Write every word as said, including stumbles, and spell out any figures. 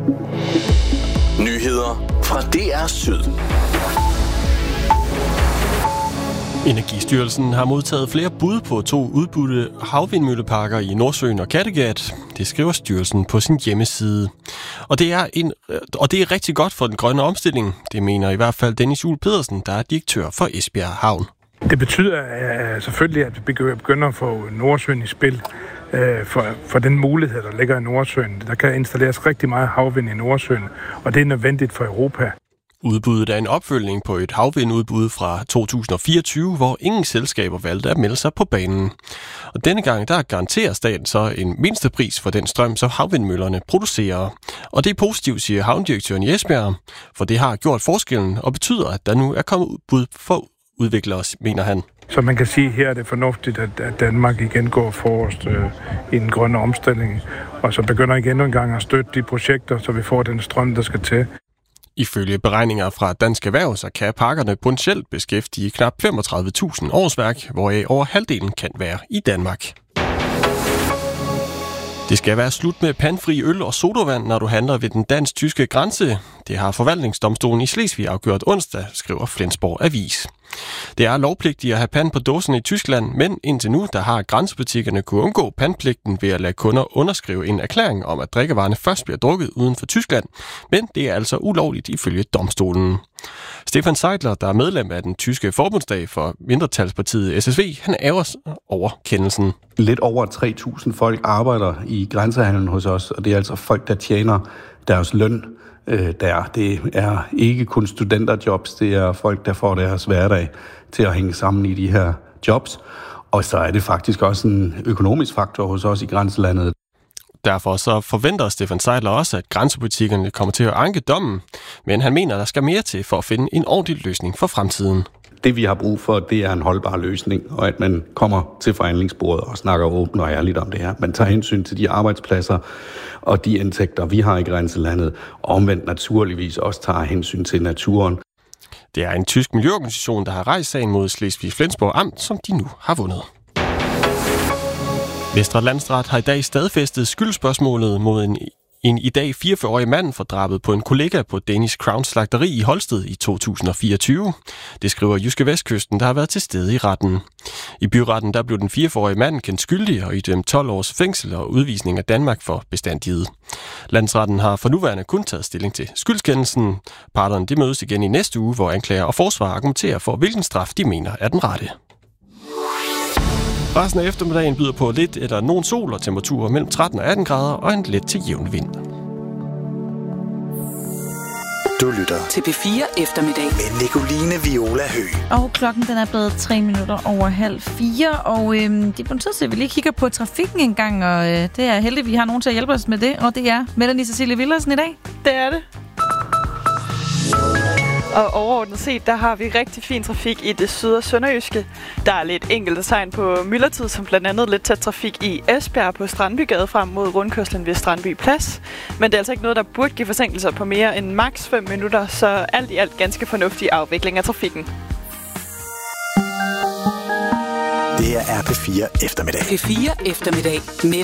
Nyheder fra D R Syd. Energistyrelsen har modtaget flere bud på to udbudte havvindmølleparker i Nordsøen og Kattegat. Det skriver styrelsen på sin hjemmeside. Og det er en, og det er rigtig godt for den grønne omstilling. Det mener i hvert fald Dennis Juel Pedersen, der er direktør for Esbjerg Havn. Det betyder uh, selvfølgelig, at vi begynder at få Nordsøen i spil uh, for, for den mulighed, der ligger i Nordsøen. Der kan installeres rigtig meget havvind i Nordsøen, og det er nødvendigt for Europa. Udbuddet er en opfølgning på et havvindudbud fra to tusind og fireogtyve, hvor ingen selskaber valgte at melde sig på banen. Og denne gang der garanterer staten så en mindstepris for den strøm, som havvindmøllerne producerer. Og det er positivt, siger havndirektøren i Esbjerg, for det har gjort forskellen og betyder, at der nu er kommet udbud for udviklere, mener han. Så man kan sige, at her er det fornuftigt, at Danmark igen går forrest øh, i den grønne omstilling, og så begynder igen en gang at støtte de projekter, så vi får den strøm, der skal til. Ifølge beregninger fra Dansk Erhverv, så kan parkerne potentielt beskæftige knap femogtredive tusind årsværk, hvoraf over halvdelen kan være i Danmark. Det skal være slut med pandfri øl og sodavand, når du handler ved den dansk-tyske grænse. Det har forvaltningsdomstolen i Slesvig afgjort onsdag, skriver Flensborg Avis. Det er lovpligtigt at have pand på dåserne i Tyskland, men indtil nu der har grænsebutikkerne kunne undgå pandpligten ved at lade kunder underskrive en erklæring om, at drikkevarerne først bliver drukket uden for Tyskland, men det er altså ulovligt ifølge domstolen. Stefan Seidler, der er medlem af den tyske forbundsdag for mindretalspartiet S S V, han ærger over kendelsen. Lidt over tre tusind folk arbejder i grænsehandlen hos os, og det er altså folk, der tjener deres løn der. Det er ikke kun studenterjobs, det er folk, der får deres hverdag til at hænge sammen i de her jobs. Og så er det faktisk også en økonomisk faktor hos os i grænselandet. Derfor så forventer Stefan Seidler også, at grænsebutikkerne kommer til at anke dommen, men han mener, der skal mere til for at finde en ordentlig løsning for fremtiden. Det vi har brug for, det er en holdbar løsning, og at man kommer til forhandlingsbordet og snakker åbent og ærligt om det her. Man tager hensyn til de arbejdspladser og de indtægter, vi har i grænselandet, og omvendt naturligvis også tager hensyn til naturen. Det er en tysk miljøorganisation, der har rejst sagen mod Slesvig-Flensborg Amt, som de nu har vundet. Vestre Landsret har i dag stadfæstet skyldspørgsmålet mod en En i dag fireogfyrre-årig mand for drabet på en kollega på Danish Crown slagteri i Holsted i to tusind og fireogtyve. Det skriver Jyske Vestkysten, der har været til stede i retten. I byretten der blev den fireogfyrre-årige mand kendt skyldig og idømt tolv års fængsel og udvisning af Danmark for bestandighed. Landsretten har for nuværende kun taget stilling til skyldskendelsen. Parterne de mødes igen i næste uge, hvor anklager og forsvar argumenterer for, hvilken straf de mener er den rette. Resten af eftermiddagen byder på lidt eller nogen sol og temperaturer mellem tretten og atten grader og en let til jævn vind. Du lytter til P fire eftermiddag med Nicoline Viola Høgh. Og klokken den er blevet tre minutter over halv fire, og øhm, det er på en tid, at vi lige kigger på trafikken en gang, og øh, det er heldigt, at vi har nogen til at hjælpe os med det, og det er Melanie Cecilie Villersen i dag. Det er det. Og overordnet set, der har vi rigtig fin trafik i det syd- og sønderjyske. Der er lidt enkelte tegn på myldretid, som blandt andet lidt tæt trafik i Esbjerg på Strandbygade frem mod rundkørslen ved Strandby Plads. Men det er altså ikke noget, der burde give forsinkelser på mere end maks fem minutter, så alt i alt ganske fornuftig afvikling af trafikken. Det er R P fire eftermiddag. P fire eftermiddag med